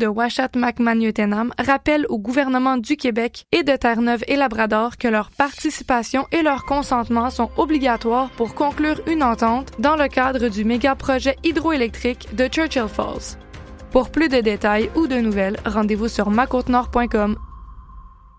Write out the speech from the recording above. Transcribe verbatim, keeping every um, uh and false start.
de Ouachat-Macmagnotenam rappellent au gouvernement du Québec et de Terre-Neuve et Labrador que leur participation et leur consentement sont obligatoires pour conclure une entente dans le cadre du méga-projet hydroélectrique de Churchill Falls. Pour plus de détails ou de nouvelles, rendez-vous sur ma côte nord point com.